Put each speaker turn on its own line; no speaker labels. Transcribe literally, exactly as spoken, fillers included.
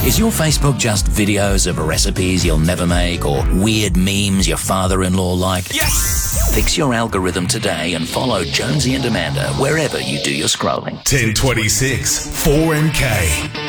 Is your Facebook just videos of recipes you'll never make or weird memes your father-in-law liked?
Yes!
Fix your algorithm today and follow Jonesy and Amanda wherever you do your scrolling.
ten twenty-six, four M K.